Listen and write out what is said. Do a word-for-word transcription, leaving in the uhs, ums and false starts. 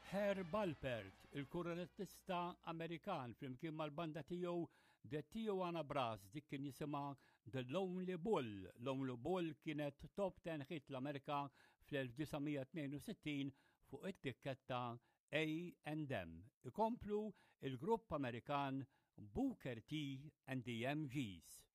Herb Alpert, il-kurrettista Amerikan flimkien mal-banda tiegħu The Tijuana Brass dik kien jisimha The Lonely Bull. Lonely Bull kienet top ten hit l-Amerika fl-1962 fuq it-tikketta A and M. Ikomplu il-grupp Amerikan Booker T and the M Gs.